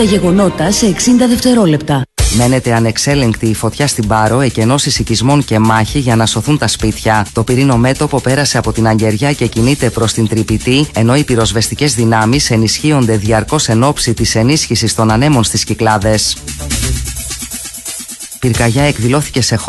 τα γεγονότα σε 60 δευτερόλεπτα. Μένεται ανεξέλεγκτη η φωτιά στην Πάρο, εκενώσεις οικισμών και μάχη για να σωθούν τα σπίτια. Το πυρήνο μέτωπο πέρασε από την Αγγεριά και κινείται προς την Τρυπητή, ενώ οι πυροσβεστικές δυνάμεις ενισχύονται διαρκώς εν ώψη της ενίσχυσης των ανέμων στις Κυκλάδες. Πυρκαγιά εκδηλώθηκε σε